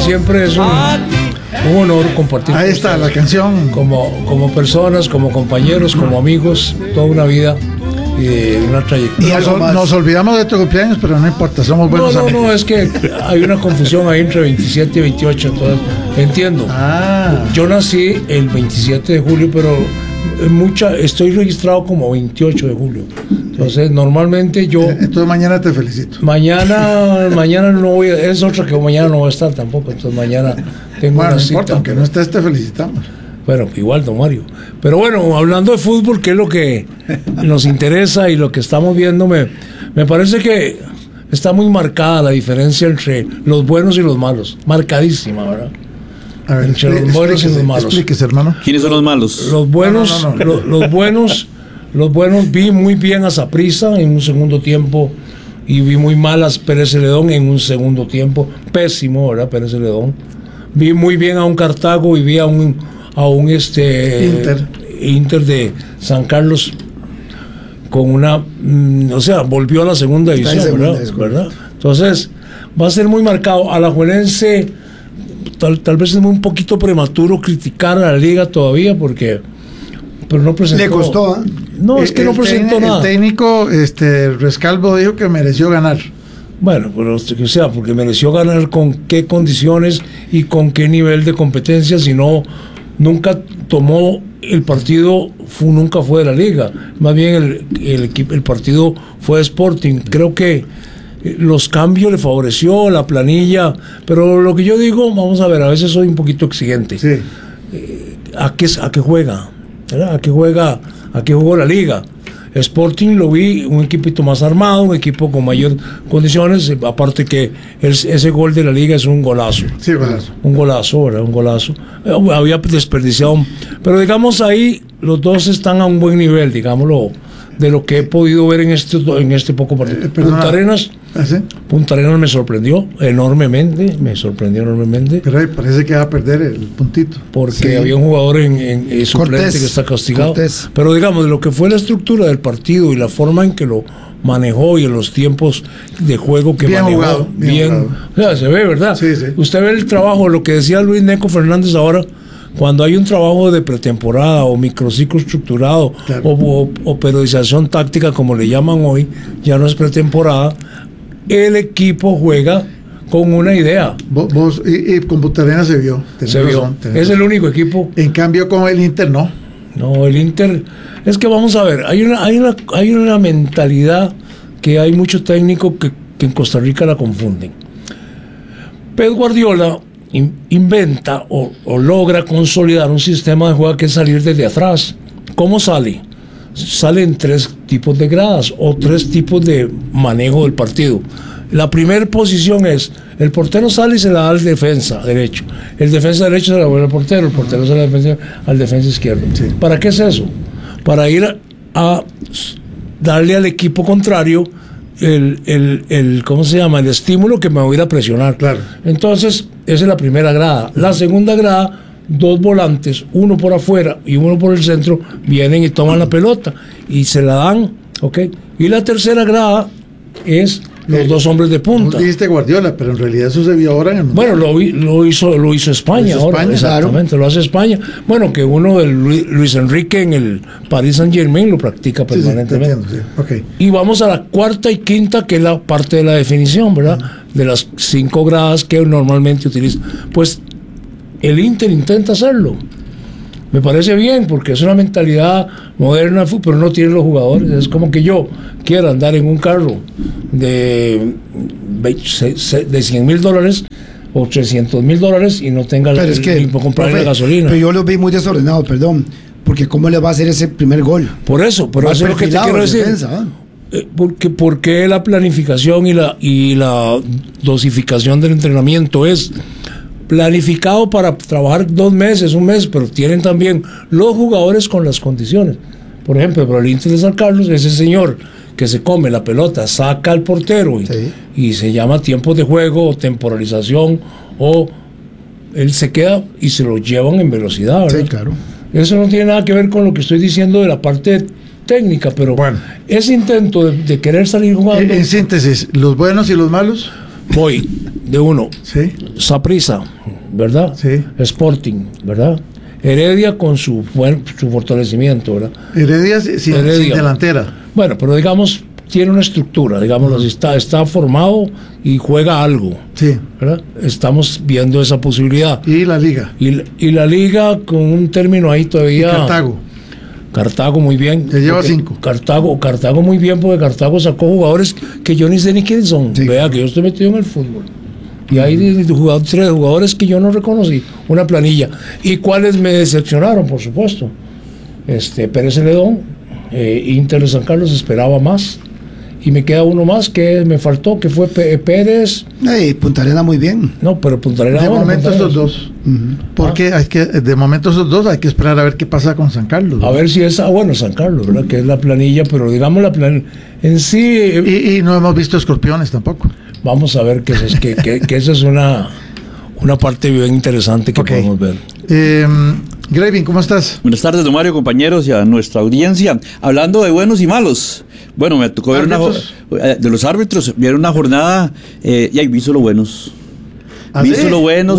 siempre es un honor compartir. Ahí está la canción. Como personas, como compañeros, como amigos, toda una vida y una trayectoria. Nos olvidamos de tu cumpleaños, pero no importa, somos buenos amigos. No, es que hay una confusión ahí entre 27 y 28, entonces entiendo. Yo nací el 27 de julio, pero estoy registrado como 28 de julio. Entonces, normalmente yo... Entonces mañana te felicito. Mañana no voy a... Es otra que mañana no voy a estar tampoco, entonces mañana tengo una cita. No importa, aunque no estés, te felicitamos. Bueno, igual, don Mario. Pero bueno, hablando de fútbol, que es lo que nos interesa y lo que estamos viendo, me parece que está muy marcada la diferencia entre los buenos y los malos. Marcadísima, ¿verdad? A ver, entre los buenos y los malos. Explíquese, hermano. ¿Quiénes son los malos? Los buenos, los buenos, vi muy bien a Saprissa en un segundo tiempo y vi muy mal a Pérez Celedón en un segundo tiempo. Pésimo, ¿verdad? Pérez Celedón. Vi muy bien a un Cartago y vi a un Inter de San Carlos con una, volvió a la segunda división, ¿verdad? Entonces va a ser muy marcado. Alajuelense tal vez es un poquito prematuro criticar a la liga todavía pero no presentó. Le costó, ¿eh? No, es que no presentó nada. El técnico Rescalvo dijo que mereció ganar. Bueno, pero porque mereció ganar con qué condiciones y con qué nivel de competencia, si no, nunca tomó el partido, nunca fue de la liga, más bien el partido fue de Sporting. Creo que los cambios le favoreció, la planilla, pero lo que yo digo, vamos a ver, a veces soy un poquito exigente. Sí. ¿A qué juega? ¿Verdad? ¿A qué jugó la liga? Sporting lo vi un equipito más armado, un equipo con mayor condiciones, aparte que ese gol de la liga es un golazo. Sí, golazo. Un golazo, ¿verdad? Un golazo. Había desperdiciado, pero digamos ahí los dos están a un buen nivel, digámoslo, de lo que he podido ver en este poco partido. Punta Arenas. ¿Sí? Punta Arenas me sorprendió enormemente. Pero parece que va a perder el puntito. Porque había un jugador en suplente que está castigado. Cortés. Pero digamos, de lo que fue la estructura del partido y la forma en que lo manejó y en los tiempos de juego que bien manejó, jugado, bien jugado. O sea, se ve, ¿verdad? Sí. Usted ve el trabajo, lo que decía Luis Neco Fernández ahora. Cuando hay un trabajo de pretemporada o microciclo estructurado, claro, o periodización táctica, como le llaman hoy, ya no es pretemporada, el equipo juega con una idea. Y con Punta Arenas se vio. Es el único equipo. En cambio, con el Inter no. No, el Inter... Es que vamos a ver, hay una mentalidad que hay muchos técnicos que en Costa Rica la confunden. Pep Guardiola inventa o logra consolidar un sistema de juego que es salir desde atrás. ¿Cómo sale? Salen 3 tipos de gradas o 3 tipos de manejo del partido. La primera posición es, el portero sale y se la da al defensa derecho. El defensa derecho se la vuelve al portero, el portero se la da al defensa izquierdo. Sí. ¿Para qué es eso? Para ir a darle al equipo contrario ¿cómo se llama? El estímulo que me voy a ir a presionar. Claro. Entonces, esa es la primera grada. La segunda grada, 2 volantes, uno por afuera y uno por el centro, vienen y toman la pelota y se la dan, ¿ok? Y la tercera grada es los 2 hombres de punta. Dijiste Guardiola, pero en realidad eso se vio ahora en el Bueno, lo hizo España ahora. España, exactamente, claro. Lo hace España. Bueno, que uno de Luis Enrique en el Paris Saint-Germain lo practica permanentemente. Sí, okay. Y vamos a la cuarta y quinta, que es la parte de la definición, ¿verdad? De las 5 gradas que normalmente utiliza. Pues el Inter intenta hacerlo. Me parece bien, porque es una mentalidad moderna, pero no tiene los jugadores. Es como que yo quiera andar en un carro de $100,000 o $300,000 y no tenga el tiempo para comprar la gasolina. Pero yo lo vi muy desordenado, perdón, porque ¿cómo le va a hacer ese primer gol? Por eso es lo que te quiero decir. Defensa, porque la planificación y la dosificación del entrenamiento es planificado para trabajar 2 meses, 1 mes, pero tienen también los jugadores con las condiciones. Por ejemplo, para el Inter de San Carlos, ese señor que se come la pelota, saca al portero y se llama tiempo de juego o temporalización, o él se queda y se lo llevan en velocidad, ¿verdad? Sí, claro. Eso no tiene nada que ver con lo que estoy diciendo de la parte técnica, pero bueno, ese intento de querer salir jugando... En síntesis, ¿los buenos y los malos? Voy de uno. Sí. Saprissa, ¿verdad? Sí. Sporting, ¿verdad? Heredia con su fortalecimiento, ¿verdad? Heredia sin delantera. Bueno, pero digamos, tiene una estructura, digámoslo así, está formado y juega algo. Sí. ¿Verdad? Estamos viendo esa posibilidad. Y la liga. Y la liga con un término ahí todavía. Y Cartago muy bien. Se lleva 5. Cartago muy bien, porque Cartago sacó jugadores que yo ni sé ni quiénes son. Sí. Vea que yo estoy metido en el fútbol. Y hay 3 jugadores que yo no reconocí. Una planilla. Y cuáles me decepcionaron, por supuesto. Pérez Celedón, Inter de San Carlos esperaba más. Y me queda uno más que me faltó, que fue Pérez. Punta Arena muy bien. No, pero Punta Arena. De momento esos dos. Porque de momento esos dos hay que esperar a ver qué pasa con San Carlos. A ver si es, San Carlos, ¿verdad? Que es la planilla, pero digamos la planilla en sí. Y no hemos visto Escorpiones tampoco. Vamos a ver que esa es una parte bien interesante que podemos ver. Gravin, ¿cómo estás? Buenas tardes, don Mario, compañeros, y a nuestra audiencia. Hablando de buenos y malos. Bueno, me tocó ver de los árbitros, ver una jornada y ahí vi solo buenos. Vi solo buenos,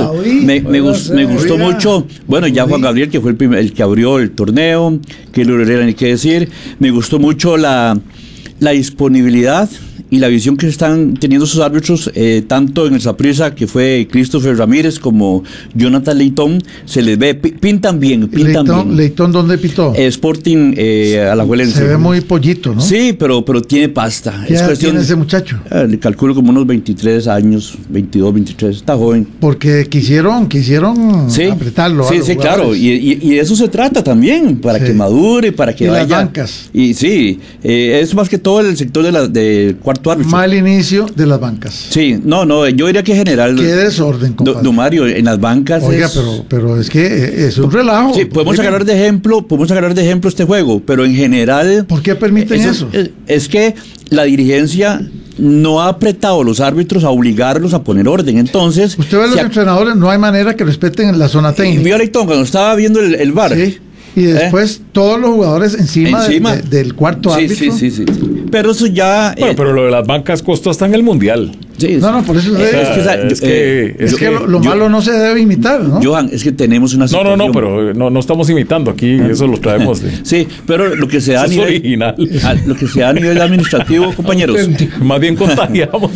me gustó mucho. Bueno, ya Juan Gabriel, que fue el que abrió el torneo, que lo era ni qué decir. Me gustó mucho la disponibilidad y la visión que están teniendo sus árbitros, tanto en el Saprissa, que fue Christopher Ramírez, como Jonathan Leitón, se les ve, pintan bien. Leitón, ¿dónde pitó? Sporting Alajuelense. Se ve muy pollito, ¿no? Sí, pero tiene pasta. ¿Qué edad tiene ese muchacho? Le calculo como unos 23 años, 22, 23, está joven. Porque quisieron apretarlo. Sí, claro, y de eso se trata también, para que madure, para que y vaya. Las bancas. Y sí, es más que todo el sector de cuarto árbitro. Mal inicio de las bancas. Sí, no, yo diría que general. Qué desorden, compadre. Don Mario, en las bancas. Oiga, pero es que es un relajo. Sí, podemos sacar de ejemplo este juego, pero en general. ¿Por qué permiten eso? Es que la dirigencia no ha apretado a los árbitros a obligarlos a poner orden. Entonces. Usted ve a los entrenadores, no hay manera que respeten la zona técnica. Vio a Leitón cuando estaba viendo el VAR. Sí. Y después todos los jugadores encima. Del cuarto árbitro. Sí. Pero eso ya. Pero lo de las bancas costó hasta en el Mundial. Sí, no, por eso es que lo malo no se debe imitar, ¿no? Johan, es que tenemos una situación. No, pero no estamos imitando aquí, eso lo traemos. Sí, pero lo que se da a nivel original. Lo que se da a nivel administrativo, compañeros. Más bien contagiamos.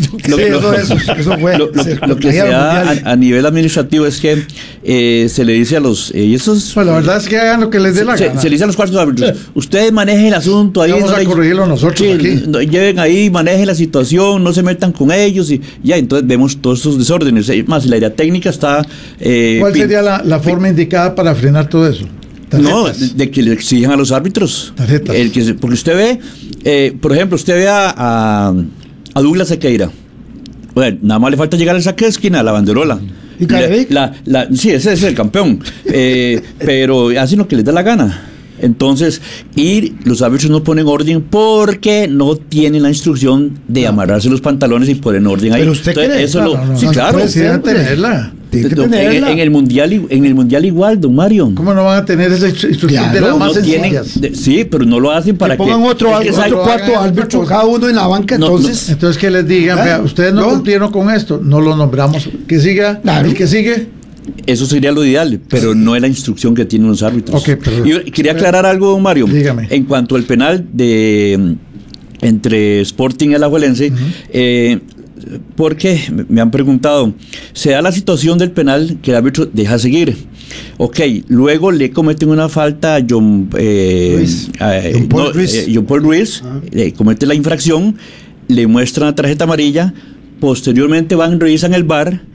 Lo que se da a nivel administrativo es que se le dice a los pues la verdad es que hagan lo que les dé la gana. Se le dice a los cuartos árbitros, ustedes manejen el asunto ahí. Vamos a corregirlo nosotros aquí. Lleven ahí, manejen la situación, no se metan con ellos. Y ya, entonces vemos todos estos desórdenes. Más, la área técnica está. ¿Cuál sería la forma indicada para frenar todo eso? ¿Tarjetas? No, de que le exijan a los árbitros. Tarjetas. Porque usted ve, por ejemplo, usted ve a Douglas Sequeira. Bueno, nada más le falta llegar al saque de esquina, a la banderola. ¿Y Carevic? Sí, ese es el campeón. Pero hacen lo que les da la gana. Entonces, y los árbitros no ponen orden porque no tienen la instrucción de amarrarse los pantalones y poner orden ahí. Pero usted cree, eso sí, claro. Tenerla. En el mundial igual, don Mario. ¿Cómo no van a tener esa instrucción de las más sencillas? Sí, pero no lo hacen para que pongan otro cuarto árbitro, cada uno en la banca. Entonces que les digan, vea, ustedes no cumplieron con esto, no lo nombramos. Que siga, el que sigue. Eso sería lo ideal, pero no es la instrucción que tienen los árbitros. Y quería aclarar algo, don Mario. Dígame. En cuanto al penal entre Sporting y Alajuelense, porque me han preguntado, se da la situación del penal que el árbitro deja seguir. Luego le cometen una falta a John Paul Ruiz, comete la infracción, le muestran la tarjeta amarilla, posteriormente revisan el VAR